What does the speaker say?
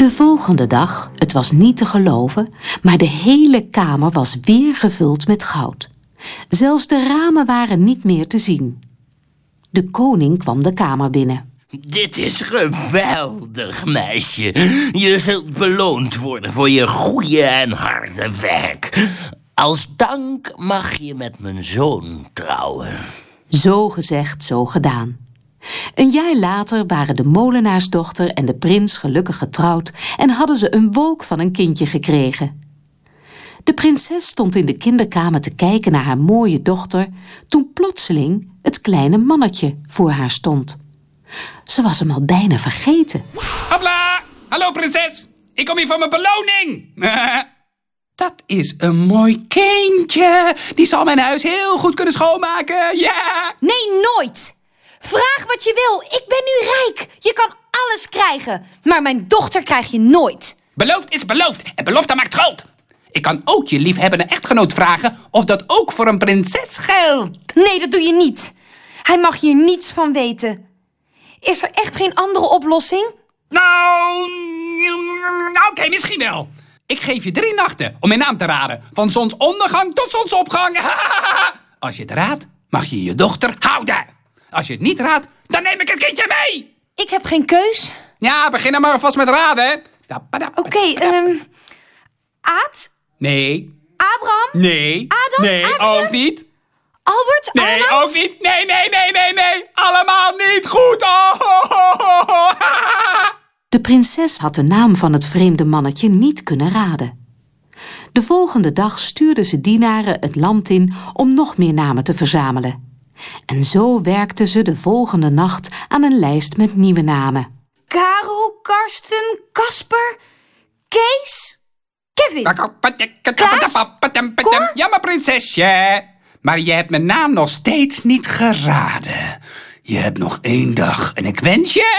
De volgende dag, het was niet te geloven, maar de hele kamer was weer gevuld met goud. Zelfs de ramen waren niet meer te zien. De koning kwam de kamer binnen. Dit is geweldig, meisje. Je zult beloond worden voor je goede en harde werk. Als dank mag je met mijn zoon trouwen. Zo gezegd, zo gedaan. Een jaar later waren de molenaarsdochter en de prins gelukkig getrouwd en hadden ze een wolk van een kindje gekregen. De prinses stond in de kinderkamer te kijken naar haar mooie dochter, toen plotseling het kleine mannetje voor haar stond. Ze was hem al bijna vergeten. Hopla! Hallo prinses! Ik kom hier voor mijn beloning! Dat is een mooi kindje. Die zal mijn huis heel goed kunnen schoonmaken. Ja! Nee, nooit! Vraag wat je wil. Ik ben nu rijk. Je kan alles krijgen. Maar mijn dochter krijg je nooit. Beloofd is beloofd. En belofte maakt groot. Ik kan ook je liefhebbende echtgenoot vragen of dat ook voor een prinses geldt. Nee, dat doe je niet. Hij mag hier niets van weten. Is er echt geen andere oplossing? Nou, oké, misschien wel. Ik geef je 3 nachten om mijn naam te raden. Van zonsondergang tot zonsopgang. Als je het raadt, mag je je dochter houden. Als je het niet raadt, dan neem ik het kindje mee. Ik heb geen keus. Ja, begin dan maar alvast met raden. Oké, Aad? Nee. Abraham? Nee. Adam? Nee, Adriaan? ook niet. Albert? Nee, Arnoud? ook niet. Nee. Allemaal niet goed. Oh. De prinses had de naam van het vreemde mannetje niet kunnen raden. De volgende dag stuurde ze dienaren het land in om nog meer namen te verzamelen. En zo werkte ze de volgende nacht aan een lijst met nieuwe namen. Karel, Karsten, Kasper, Kees, Kevin. Klaas? Cor? Ja, maar prinsesje. Maar je hebt mijn naam nog steeds niet geraden. Je hebt nog 1 dag en ik wens je...